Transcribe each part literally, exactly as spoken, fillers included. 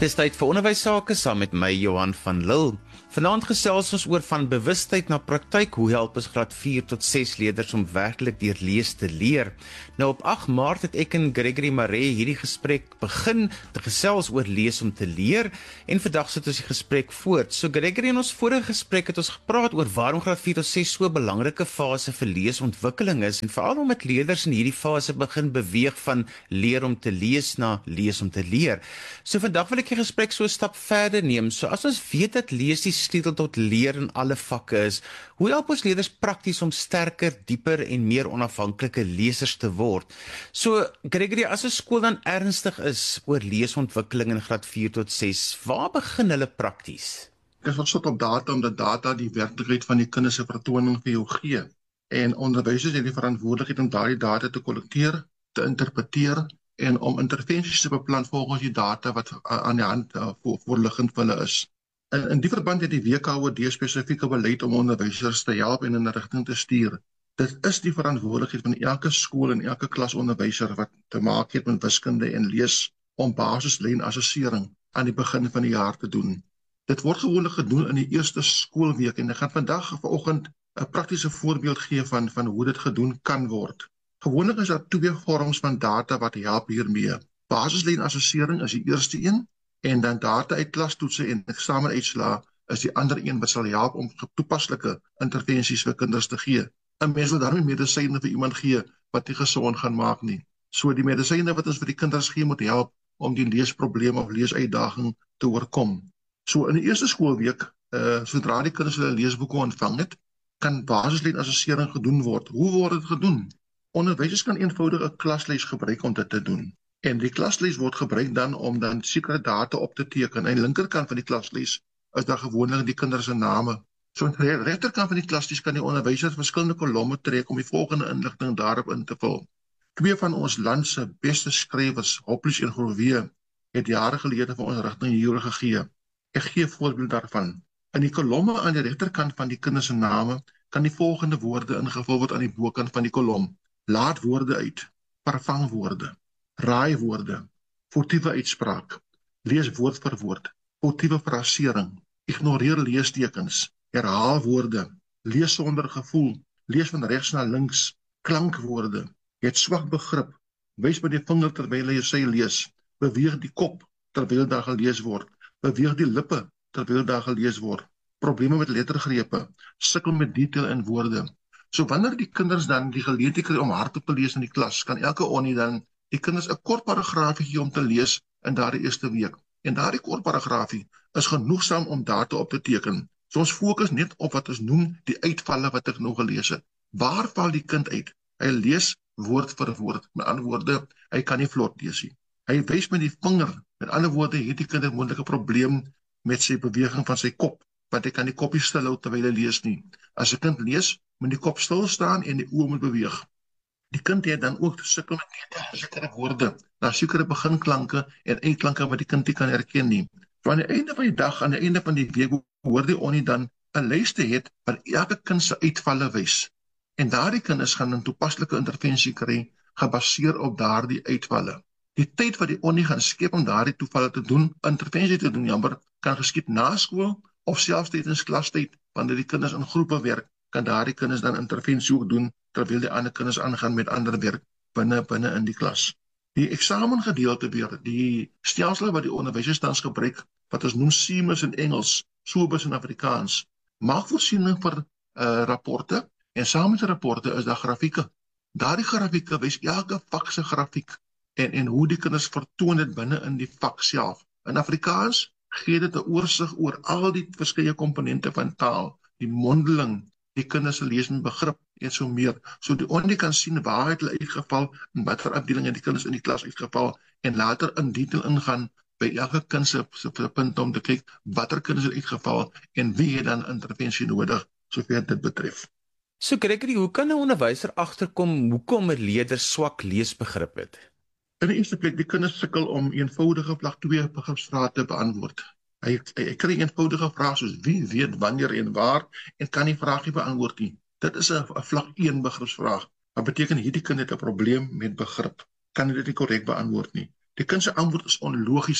Dis tyd vir onderwys sake saam met my Johan van Lille. Vanaand gesels ons oor van bewustheid na praktyk, hoe help ons graad vier tot ses leerders om werklik deur lees te leer. Nou op agt Maart het ek en Gregory Maree hierdie gesprek begin te gesels oor lees om te leer en vandag sit ons die gesprek voort. So Gregory, in ons vorige gesprek het ons gepraat oor waarom graad vier tot ses so 'n belangrike fase vir leesontwikkeling is en veral omdat leerders in hierdie fase begin beweeg van leer om te lees na lees om te leer. So vandag wil ek die gesprek so 'n stap verder neem. So as ons weet dat lees die sleutel tot leer in alle vakke is, hoe help ons leerders prakties om sterker, dieper en meer onafhanklike lesers te word? So Gregory, as 'n skool dan ernstig is oor leesontwikkeling in graad vier tot ses, waar begin hulle prakties? Ek is tot op data omdat data die werklikheid van die kinders se vertoning vir jou gee. En onderwysers het die verantwoordelikheid om daardie data te kollekteer, te interpreteer en om intervensies te beplan volgens die data wat aan die hand uh, voor, voorliggend vir hulle is. In, in die verband het die W K O D spesifieke beleid om onderwysers te help en in 'n rigting te stuur. Dit is die verantwoordelikheid van elke skool en elke klasonderwyser wat te maak het met wiskunde en lees om basislyn assessering aan die begin van die jaar te doen. Dit word gewoonlik gedoen in die eerste skoolweek en ek gaan vandag vanoggend 'n praktiese voorbeeld gee van, van hoe dit gedoen kan word. Gewoonlik is daar twee vorms van data wat help hiermee. Basislyn assessering is die eerste een en dan data uit klastoetse en eksamenuitslae is die ander een wat sal help om toepaslike intervensies vir kinders te gee. 'n Mens wil daarmee medisyne vir iemand gee wat nie gesond gaan maak nie. So die medisyne wat ons vir die kinders gee moet help om die leesprobleem of leesuitdaging te oorkom. So in die eerste skoolweek, uh, sodra die kinders hulle leesboeke ontvang het, kan basislyn assessering gedoen word. Hoe word dit gedoen? Onderwysers kan eenvoudig 'n klaslys gebruik om dit te doen. En die klaslys word gebruik dan om dan sekere data op te teken. Aan die linkerkant van die klaslys is daar gewoonlik die kinders se name. So aan die regterkant van die klaslys kan die onderwyser verskillende kolomme trek om die volgende inligting daarop in te vul. Twee van ons land se beste skrywers, Hoplis en Groewe, het jare gelede vir ons rigting hieroor gegee. Ek gee 'n voorbeeld daarvan. In die kolomme aan die regterkant van die kinders se name kan die volgende woorde ingevul word aan die bokant van die kolom. Laat woorde uit, vervang woorde, raai woorde, foutiewe uitspraak, lees woord vir woord, foutiewe frasering, ignoreer leestekens, herhaal woorde, lees sonder gevoel, lees van regs na links, klankwoorde, het swak begrip, wys met die vinger terwyl jy sy lees, beweeg die kop terwyl daar gelees word, beweeg die lippe terwyl daar gelees word, probleme met lettergrepe, sukkel met detail in woorde. So wanneer die kinders dan die geleentheid kry om hardop te lees in die klas, kan elke onnie dan die kinders 'n kort paragraafie gee om te lees in daardie eerste week. En daardie kort paragraafie is genoegsaam om data op te teken. So ons fokus net op wat ons noem die uitvalle wat ek nou gelees het. Waar val die kind uit? Hy lees woord vir woord. Met ander woorde, hy kan nie vlot lees nie. Hy wys met die vinger. Met ander woorde, het die kind 'n moontlike probleem met sy beweging van sy kop, want hy kan die kop nie stil hou terwyl hy lees nie. As 'n kind lees, moet die kop stil staan en die oë moet beweeg. Die kind het dan ook sukkel met sekere woorde, daar sekere beginklanke en eindklanke wat die kind nie kan herken nie. So aan die einde van die dag, aan die einde van die week, hoor die onnie dan 'n lys te het wat elke kind se uitvalle wys. En daardie kinders gaan 'n toepaslike intervensie kry gebaseer op daardie uitvalle. Die tyd wat die onnie gaan skep om daardie toevalle te doen, intervensie te doen, jammer, kan geskied na skool of selfs tydens klastyd, wanneer die kinders in groepe werk, kan daardie kinders dan intervensie ook doen terwyl die ander kinders aangaan met ander werk binne binne in die klas. Die eksamengedeelte weer, die stelsel wat die onderwysers tans gebruik, wat ons noem SEAMS in Engels, SOABUS in Afrikaans, maak voorsiening vir uh, rapporte en saam met die rapporte is daar grafieke. Daardie grafieke wys elke vak se grafiek en en hoe die kinders vertoon dit binne in die vak self. In Afrikaans gee dit 'n oorsig oor al die verskeie komponente van taal, die mondeling, die kinders se lees en begrip en so meer. So die onnie kan sien waar het hulle uitgeval, en watter afdeling het die kinders in die klas uitgeval en later in detail ingaan by elke kind se punt om te kyk watter kinders het uitgeval en wie het dan intervensie nodig sover dit betref. So Gregory, hoe kan 'n onderwyser agterkom hoekom 'n leerder swak leesbegrip het? In die eerste plek, die kinders sukkel om eenvoudige vlak twee begripsvrae te beantwoord. Hy, hy, hy kry eenvoudige vrae soos wie, weet, wanneer en waar en kan die vraag nie beantwoord nie. Dit is 'n vlak een begripsvraag. Wat beteken hierdie kind het 'n probleem met begrip? Kan dit nie korrek beantwoord nie. Die kind se antwoord is onlogies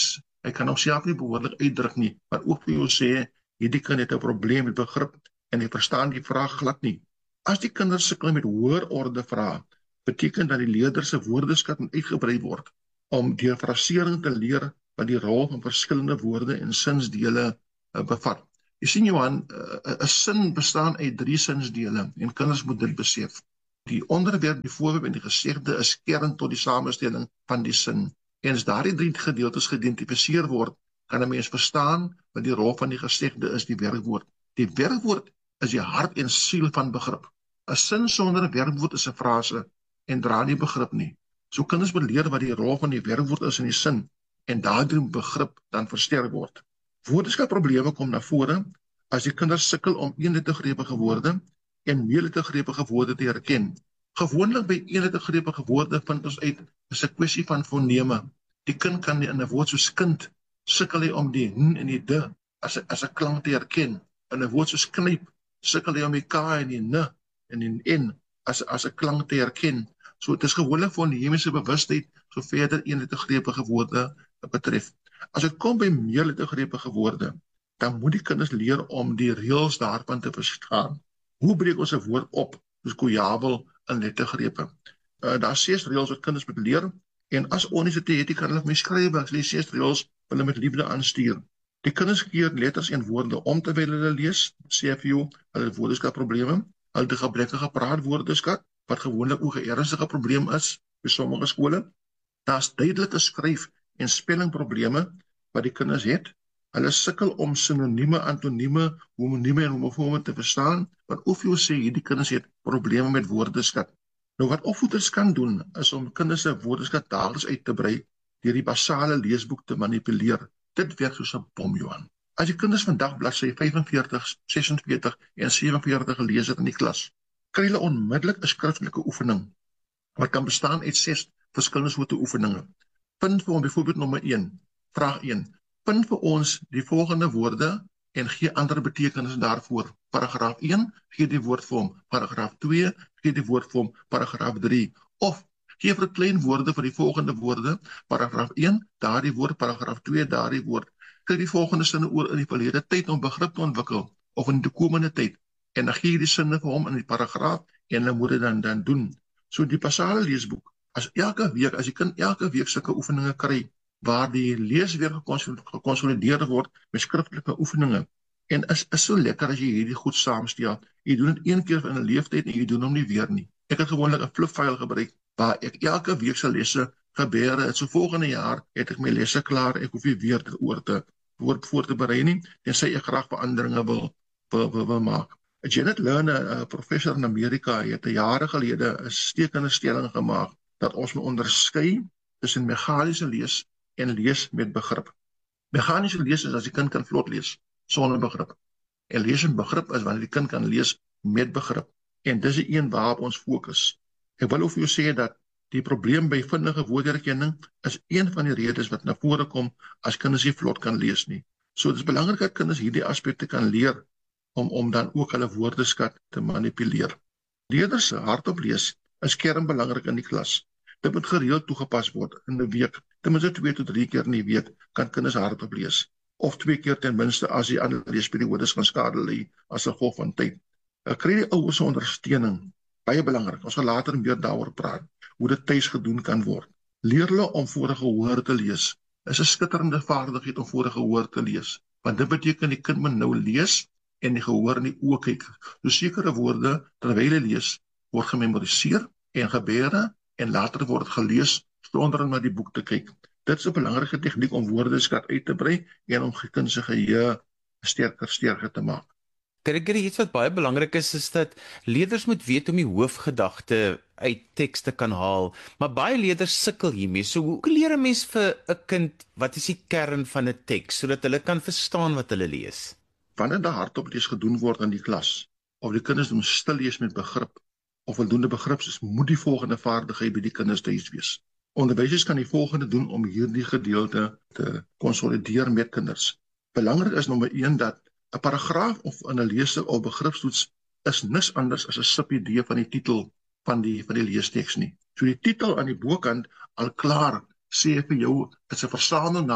Hy kan homself nie behoorlik uitdruk nie, maar ook vir jou sê, hierdie kind het 'n probleem met begrip en hy verstaan die vraag glad nie. As die kinders sukkel met hoër orde vrae, beteken dat die leerder se woordeskat moet uitgebrei word om deur frasering te leer wat die rol van verskillende woorde en sinsdele uh, bevat. Jy sien Johan, 'n uh, sin bestaan uit drie sinsdele en kinders moet dit besef. Die onderwerp, die voorwerp en die gesegde is kern tot die samestelling van die sin. En as daardie drie gedeeltes geïdentifiseer word, kan 'n mens verstaan wat die rol van die gesegde is, die werkwoord. Die werkwoord is die hart en siel van begrip. 'n Sin sonder 'n werkwoord is 'n frase en dra nie begrip nie. So kinders moet leer wat die rol van die werkwoord is in die sin en daardie begrip dan versterk word. Woordeskatprobleme kom na vore as die kinders sukkel om eenlettergrepige woorde en meerlettergrepige woorde te herken. Gewoonlik by eenlettergrepige woorde vind ons uit is 'n kwessie van foneme. Die kind kan in 'n woord soos kind sukkel hy om die n en die d as 'n as 'n klank te herken. In 'n woord soos knyp sukkel hy om die k en die n en die n as as 'n klank te herken. So dit is gewoonlik fonemiese bewustheid so verder eenlettergrepige woorde betref. As dit kom by meerlettergrepige woorde, dan moet die kinders leer om die reëls daarvan te verstaan. Hoe breek ons 'n woord op, soos kojabel in lettergrepe? Uh, daar is ses reëls wat kinders moet leer, en as universiteit kan hulle mee skryf, as hulle ses reëls hulle met liefde aanstuur. Die kinders keer letters en woorde om terwyl hulle lees, sê vir jou, hulle woordeskatprobleme, hulle het 'n gebrekkige praatwoordeskat, wat gewoonlik ook 'n ernstige probleem is by sommige skole. Daar's duidelike skryf- en spellingprobleme wat die kinders het. Hulle sukkel om sinonieme, antonieme, homonieme en homofome te verstaan, wat of jy sê, hierdie kinders het probleme met woordeskat. Nou wat opvoeders kan doen, is om kinders se woordeskat daagliks uit te brei, deur die basale leesboek te manipuleer. Dit werk soos 'n bom, Johan. As die kinders vandag bladsy vyfenveertig, sesenveertig en sewenveertig gelees het in die klas, kry hulle onmiddellik 'n skriftelike oefening, wat kan bestaan uit ses verskillende soorte oefeninge. Vind vir ons byvoorbeeld nommer een, vraag een. Vind vir ons die volgende woorde en gee ander betekenisse daarvoor. Paragraaf een, gee die woord vir hom. Paragraaf twee, gee die woord vir hom. Paragraaf drie. Of gee vir klein woorde vir die volgende woorde. Paragraaf een, daardie woord. Paragraaf twee, daardie woord. Kry die volgende sinne oor in die verlede tyd om begrip te ontwikkel, of in die toekomende tyd. En dan gee jy die sinne vir hom in die paragraaf, en dan moet hy dan, dan doen. So die basale leesboek, as elke week, as die kind elke week sulke oefeninge kry, waar die leeswerk gekonsolideer word met skriftelike oefeninge. En is, is so lekker as jy hierdie goed saamstel. Jy doen dit een keer in 'n leeftyd en jy doen hom nie weer nie. Ek het gewoonlik 'n flipfile gebruik waar ek elke week se lesse gebeure. Het so volgende jaar het ek my lesse klaar. Ek hoef nie weer dit oor te voor, voor te berei nie, tensy ek graag veranderinge wil, wil, wil, wil maak. Janet Lerner, 'n professor in Amerika, het jare gelede 'n stekende stelling gemaak dat ons moet onderskei tussen meganiese lees en lees met begrip. Meganiese lees is as die kind kan vlot lees, sonder begrip. En lees met begrip is wanneer die kind kan lees met begrip. En dis die een waarop ons fokus. Ek wil ook vir jou sê dat die probleem by vindige woordherkenning is een van die redes wat na vore kom as kinders nie vlot kan lees nie. So dit is belangrik dat kinders hierdie aspekte kan leer om, om dan ook hulle woordeskat te manipuleer. Leerders se hardop lees is kernbelangrik in die klas. Dit moet gereeld toegepas word in 'n week. Ten minste twee tot drie keer in die week kan kinders hardop lees. Of twee keer ten minste as die ander leesperiodes kan skade lê as 'n gevolg van tyd. Ek kry die ouers se ondersteuning. Baie belangrik. Ons gaan later meer daaroor praat, hoe dit tuis gedoen kan word. Leer hulle om voor 'n gehoor te lees. Is 'n skitterende vaardigheid om voor 'n gehoor te lees. Want dit beteken die kind moet nou lees en die gehoor in die oë kyk. So sekere woorde terwyl hy lees word gememoriseer en gebeure en later word gelees sonder om na die boek te kyk. Dit is 'n belangrike tegniek om woordeskat uit te brei en om kind se geheue sterker sterker te maak. Gregory, iets wat baie belangrik is, is dat leerders moet weet om die hoofgedagte uit teks te kan haal, maar baie leerders sukkel hiermee. So hoe leer 'n mens vir 'n kind wat is die kern van 'n teks sodat hulle kan verstaan wat hulle lees? Wanneer daar hardop lees gedoen word in die klas, of die kinders doen stil lees met begrip, of voldoende begrip, is moet die volgende vaardigheid by die kinders tuis wees. Onderwysers kan die volgende doen om hierdie gedeelte te konsolideer met kinders. Belangrik is nommer een dat 'n paragraaf of in 'n leesing of begripstoets is niks anders as 'n subidee van die titel van die van die leesteks nie. So die titel aan die bokant al klaar sê vir jou is 'n versamelnaam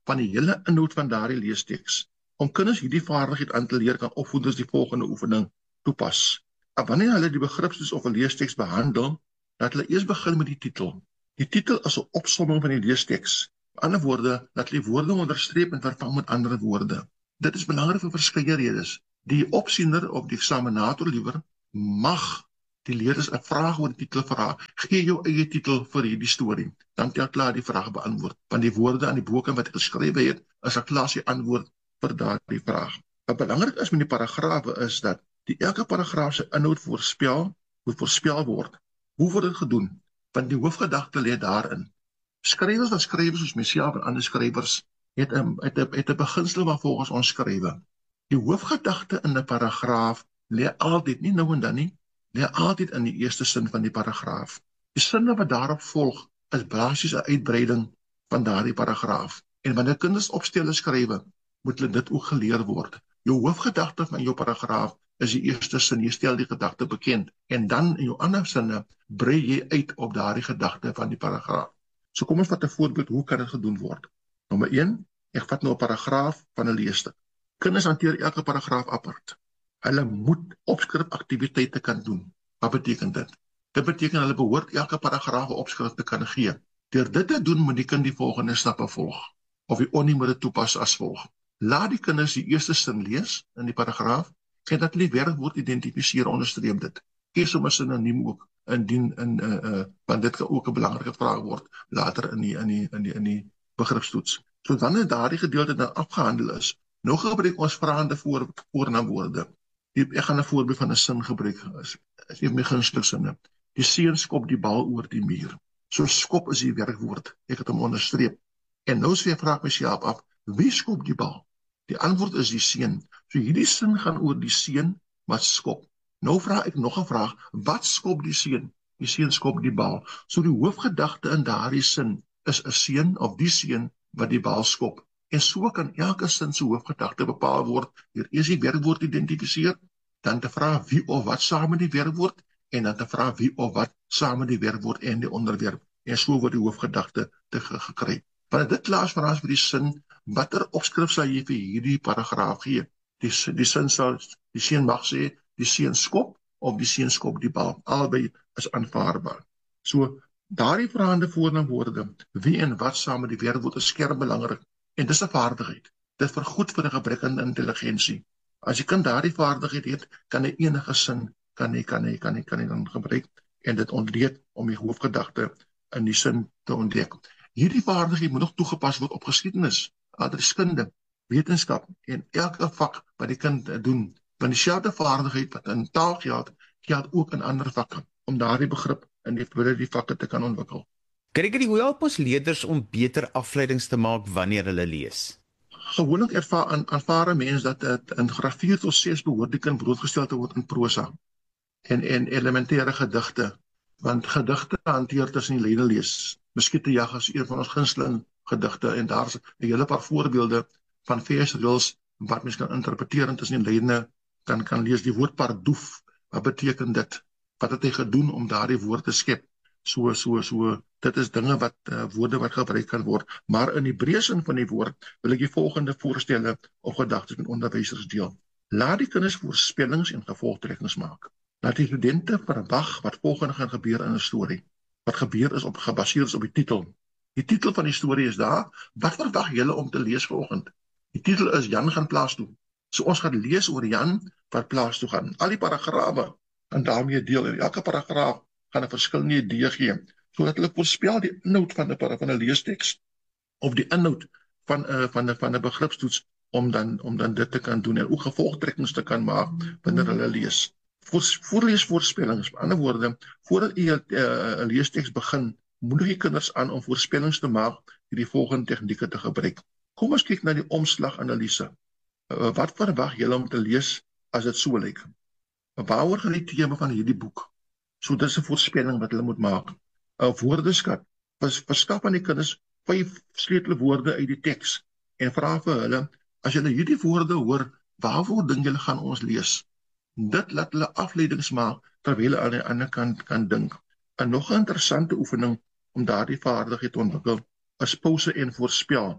van die hele inhoud van daardie leesteks. Om kinders hierdie vaardigheid aan te leer, kan opvoeders die volgende oefening toepas. En wanneer hulle die begripstoets of 'n leesteks behandel, laat hulle eers begin met die titel. Die titel is 'n opsomming van die leesteks. Met ander woorde, laat hulle die woorde onderstreep en vervang met ander woorde. Dit is belangrik vir verskeie redes. Die opsiener of die eksaminator liewer mag die leerders 'n vraag oor die titel vra. Gee jou eie titel vir hierdie storie. Dan kan jy klaar die vraag beantwoord. Want die woorde aan die bokant wat geskrywe het, is 'n klas die antwoord vir daardie vraag. Wat belangrik is met die paragrawe is dat die elke paragraaf se inhoud voorspel, moet voorspel word. Hoe word dit gedoen? Want die hoofgedagte lê daarin. Skrywers wat skryf soos myself en ander skrywers het 'n het 'n het 'n beginsel waarvolgens ons skrywe. Die hoofgedagte in 'n paragraaf lê altyd, nie nou en dan nie, lê altyd in die eerste sin van die paragraaf. Die sinne wat daarop volg is basies 'n uitbreiding van daardie paragraaf. En wanneer kinders opstelle skrywe, moet hulle dit ook geleer word. Jou hoofgedagte van jou paragraaf is die eerste sin, jy stel die gedagte bekend, en dan in jou ander sinne brei jy uit op daardie gedagte van die paragraaf. So kom ons vat 'n voorbeeld, hoe kan dit gedoen word? Nommer een, ek vat nou 'n paragraaf van 'n leesstuk. Kinders hanteer elke paragraaf apart. Hulle moet opskrifaktiwiteite kan doen. Wat beteken dit? Dit beteken hulle behoort elke paragraaf 'n opskrif te kan gee. Deur dit te doen, moet die kind die volgende stappe volg, of die onnie moet dit toepas as volg. Laat die kinders die eerste sin lees in die paragraaf, en dat hulle die werkwoord identifiseer, onderstreep dit. Kies om 'n sinoniem ook, indien in uh, uh, want dit kan ook 'n belangrike vraag word later in die in die in die in die begripstoets. So wanneer daardie gedeelte dan afgehandel is, nou gebruik ons vraende voor voornaamwoorde. Ek gaan 'n voorbeeld van 'n sin gebruik. Is is nie my gunsteling sinne. Die seun skop die bal oor die muur. So skop is die werkwoord. Ek het hom onderstreep. En nou sê ek vra myself af, wie skop die bal? Die antwoord is die seun. So hierdie sin gaan oor die seun wat skop. Nou vra ek nog 'n vraag, wat skop die seun? Die seun skop die bal. So die hoofgedagte in daardie sin is 'n seun of die seun wat die bal skop. En so kan elke sin se hoofgedagte bepaal word deur eers die werkwoord identifiseer, dan te vra wie of wat saam met die werkwoord, en dan te vra wie of wat saam met die werkwoord en die onderwerp. En so word die hoofgedagte te gekry. Wanneer dit klaar is vir ons vir die sin, watter opskrif sal jy vir hierdie paragraaf gee? Die, die sin sal, die seun mag sê, die seun skop, of die seun skop die bal. Albei is aanvaarbaar. So, daardie vraende voornaamwoorde, wie en wat saam met die werkwoord is skerp belangrik. En dis 'n vaardigheid. Dit vergoed vir 'n gebrek aan intelligensie. As jy kan daardie vaardigheid het, kan jy enige sin kan jy kan jy kan jy kan jy dan gebruik en dit ontleed om die hoofgedagte in die sin te ontdek. Hierdie vaardigheid moet nog toegepas word op geskiedenis, adreskunde, wetenskap en elke vak wat die kind doen. Want dieselfde vaardigheid wat in taal geld, geld ook in ander vakke om daardie begrip in die binne die vakke te kan ontwikkel. Gregory, hoe help ons leerders om beter afleidings te maak wanneer hulle lees? Gewoonlik ervaar aanvaar 'n mens dat dit in graad vier tot ses behoort die kind blootgestel te word in prosa en en elementêre gedigte, want gedigte hanteer tussen die lyne lees. Miskien te jag as een van ons gunsteling gedigte, en daar's 'n hele paar voorbeelde van versreëls wat mens kan interpreteer en tussen die lyne kan kan lees. Die woord pardoef, wat beteken dit? Wat het hy gedoen om daardie woord te skep? So so so dit is dinge wat uh, woorde wat gebruik kan word, maar in die breë sin van die woord wil ek die volgende voorstelle of gedagtes met onderwysers deel. Laat die kinders voorspellings en gevolgtrekkings maak. Laat die studente verwag wat volgende gaan gebeur in 'n storie. Wat gebeur is op gebaseer is op die titel. Die titel van die storie is daar. Wat verwag julle om te lees vanoggend? Die titel is Jan gaan plaas toe. So ons gaan lees oor Jan wat plaas toe gaan. Al die paragrawe gaan daarmee deel. En elke paragraaf gaan 'n verskillende idee gee, sodat hulle voorspel die inhoud van 'n van 'n leesteks of die inhoud van 'n van 'n van 'n begripstoets om dan om dan dit te kan doen en ook gevolgtrekkings te kan maak wanneer hulle lees. Voor, voorleesvoorspellings, met ander woorde, voordat jy 'n uh, leesteks begin, moedig jy kinders aan om voorspellings te maak deur die volgende tegnieke te gebruik. Kom ons kyk na die omslaganalise. Uh, wat verwag julle om te lees as dit so lyk? Waaroor gaan die tema van hierdie boek? So dit is 'n voorspelling wat hulle moet maak. 'n Woordeskat. Vers, verskaf aan die kinders vyf sleutelwoorde uit die teks en vra vir hulle, as julle hierdie woorde hoor, waarvoor dink julle gaan ons lees? Dit laat hulle afleidings maak terwyl hulle aan die ander kant kan dink. 'n Nog 'n interessante oefening om daardie vaardigheid te ontwikkel is pouse en voorspel.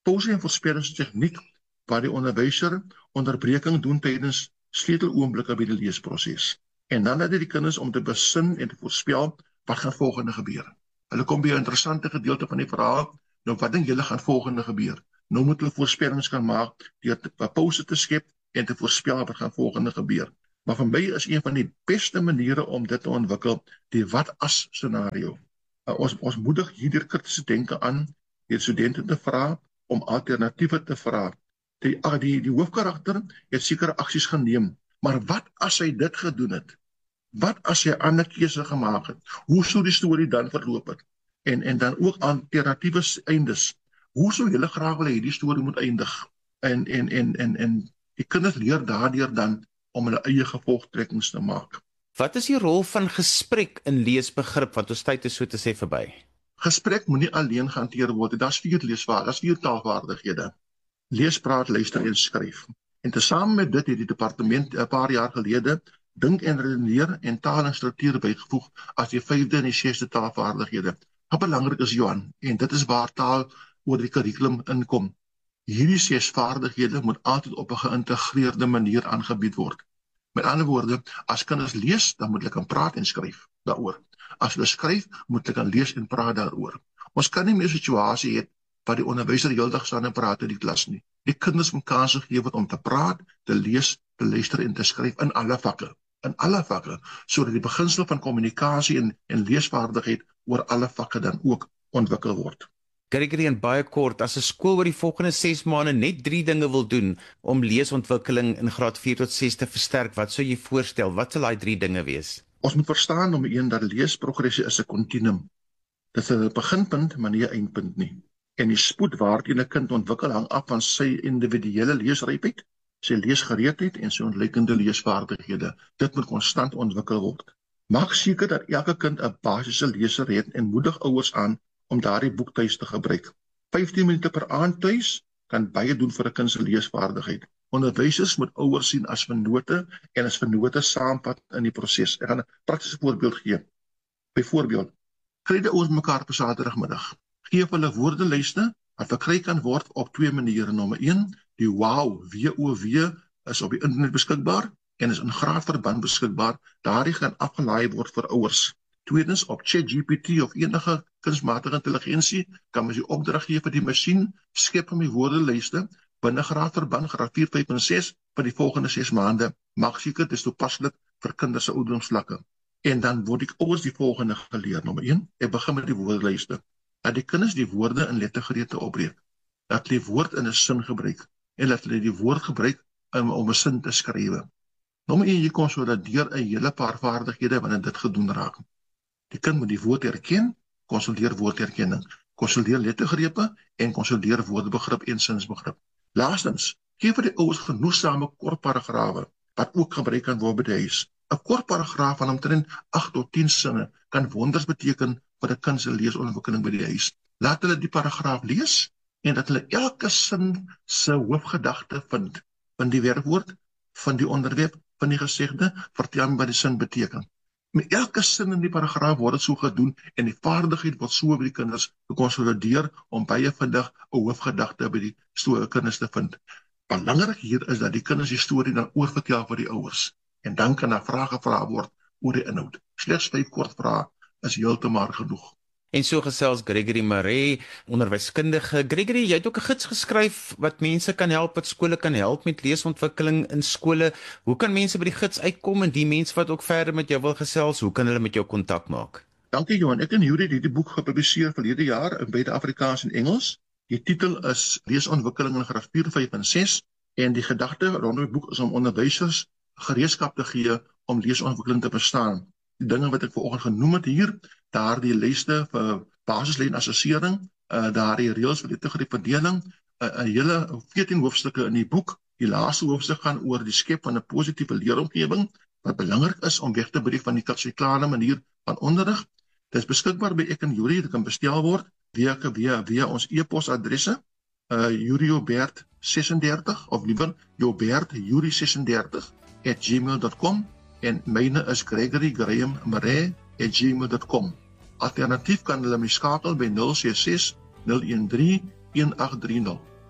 pouse- en voorspellingstegniek waar die onderwyser onderbreking doen tydens sleuteloomblikke by die leesproses. En dan het die kinders om te besin en te voorspel wat gaan volgende gebeur. Hulle kom by 'n interessante gedeelte van die verhaal. Nou wat dink julle gaan volgende gebeur? Nou moet hulle voorspellings kan maak deur 'n pouse te skep en te voorspel wat gaan volgende gebeur. Maar vir my is een van die beste maniere om dit te ontwikkel die wat-as scenario. Uh, ons ons moedig hierdeur kritiese denke aan, deur studente te vra om alternatiewe te vra. Die die die hoofkarakter het sekere aksies geneem, maar wat as hy dit gedoen het? Wat as hy 'n ander keuse gemaak het? Hoe sou die storie dan verloop het? En en dan ook alternatiewe eindes. Hoe sou julle graag wil hê die storie moet eindig? En en en en en die kinders leer daardeur dan om hulle eie gevolgtrekkings te maak. Wat is die rol van gesprek in leesbegrip, want ons tyd is so te sê verby? Gesprek moet nie alleen gehanteer word, daar's vier leesvaardighede, daar's vier taalvaardighede. Lees, praat, luister en skryf. En tesame met dit het die departement 'n paar jaar gelede dink en redeneer en taal en struktuur bygevoeg as die vyfde en die sesde taalvaardighede. Wat belangrik is, Johan, en dit is waar taal oor die kurrikulum inkom. Hierdie ses vaardighede moet altyd op 'n geïntegreerde manier aangebied word. Met ander woorde, as kinders lees, dan moet hulle kan praat en skryf daaroor. As hulle skryf, moet hulle kan lees en praat daaroor. Ons kan nie meer 'n situasie hê waar die onderwyser heeldag staan en praat in die klas nie. Die kinders moet kans gegee word om te praat, te lees, te luister en te skryf in alle vakke, in alle vakke, sodat die beginsel van kommunikasie en, en leesvaardigheid oor alle vakke dan ook ontwikkel word. Gregory, en baie kort, as 'n skool oor die volgende ses maande net drie dinge wil doen om leesontwikkeling in graad vier tot ses te versterk, wat sou jy voorstel? Wat sal daai drie dinge wees? Ons moet verstaan om een dat leesprogressie is 'n kontinuum. Dit is 'n beginpunt, maar nie 'n eindpunt nie. En die spoed waarteen 'n kind ontwikkel hang af van sy individuele leesrypheid, sy leesgereedheid en sy ontleikende leesvaardighede. Dit moet konstant ontwikkel word. Maak seker dat elke kind 'n basiese leser het en moedig ouers aan om daardie boek tuis te gebruik. vyftien minute per aand tuis kan baie doen vir 'n kind se leesvaardigheid. Onderwysers moet ouers sien as vennote en as vennote saamvat in die proses. Ek gaan 'n praktiese voorbeeld gee. Byvoorbeeld, kry die ouers mekaar op Saterdagmiddag. Geef hulle woordelyste wat verkry kan word op twee maniere. Nommer een, die WOW, W O W is op die internet beskikbaar en is in graadverband beskikbaar. Daardie gaan afgelaai word vir ouers. Tweedens, op ChatGPT of enige kunsmatige intelligensie kan mens die opdrag gee vir die masjien, skep hom die woordelyste binne graadverband, graad vier, vyf en ses vir die volgende ses maande. Maak seker dit is toepaslik vir kinders se ouderdomsvlakke. En dan word die ouers die volgende geleer. Nommer een, ek begin met die woordelyste. Dat die kinders die woorde in lettergrete opbreek. Dat hulle die woord in 'n sin gebruik en dat hulle die woord gebruik um, om 'n sin te skryf. Nommer een, jy konsolideer 'n hele paar vaardighede wanneer dit gedoen raak. Die kind moet die woord herken, konsolideer woordherkenning, konsolideer lettergrepe en konsolideer woordebegrip en sinsbegrip. Laastens, gee vir die ouers genoegsame kort paragrawe wat ook gebruik kan word by die huis. 'n Kort paragraaf van omtrent agt tot tien sinne kan wonders beteken vir 'n kind se leesontwikkeling by die huis. Laat hulle die paragraaf lees en dat hulle elke sin se hoofgedagte vind, van die werkwoord, van die onderwerp, van die gesegde, vertel my wat die sin beteken. Met elke sin in die paragraaf word dit so gedoen en die vaardigheid word so by die kinders gekonsolideer om baie vinnig 'n hoofgedagte by die storie kinders te vind. Belangrik hier is dat die kinders die storie dan oorvertel vir die ouers en dan kan daar vrae gevra word oor die inhoud. Slegs vyf kort vrae is heeltemal genoeg. En so gesels Gregory Maree, onderwyskundige. Gregory, jy het ook 'n gids geskryf wat mense kan help, wat skole kan help met leesontwikkeling in skole. Hoe kan mense by die gids uitkom en die mense wat ook verder met jou wil gesels, hoe kan hulle met jou kontak maak? Dankie Johan, ek en Judith het die boek gepubliseer verlede jaar in beide Afrikaans en Engels. Die titel is Leesontwikkeling in graad vier, vyf en ses en die gedagte rondom die boek is om onderwysers gereedskap te gee om leesontwikkeling te verstaan. Die dinge wat ek vanoggend genoem het hier, daardie lyste vir basislyn assessering, uh, daardie reëls vir lettergreep verdeling, 'n uh, hele veertien hoofstukke in die boek. Die laaste hoofstuk gaan oor die skep van 'n positiewe leeromgewing wat belangrik is om weg te breek van die klassikale manier van onderrig. Dit is beskikbaar by Ek en Yuri, dit kan bestel word via via via ons e-posadresse, uh, yuriobert sesendertig of liewer jobert yuri sesendertig at gmail dot com. En myne is Gregory Graham Maree at gmail dot com. Alternatief kan hulle my skakel by nul ses ses nul een drie een agt drie nul.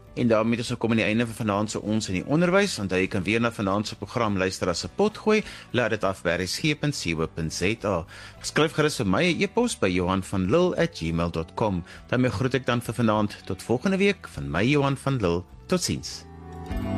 En daarmee het ons gekom aan die einde van vanaand se Ons in die Onderwys. Onthou jy kan weer na vanaand se program luister as 'n potgooi. Laat dit af by r s g punt c o punt z a. Skryf gerus vir my 'n e-pos by johan van lille at gmail dot com. daarmee groet ek dan vir vanaand tot volgende week van my Johan van Lille. Totsiens.